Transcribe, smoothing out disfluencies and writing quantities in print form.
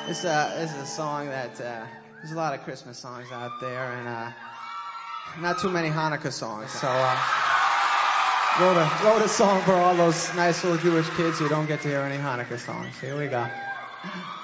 This is a song that there's a lot of Christmas songs out there, and not too many Hanukkah songs. So wrote a song for all those nice little Jewish kids who don't get to hear any Hanukkah songs. Here we go.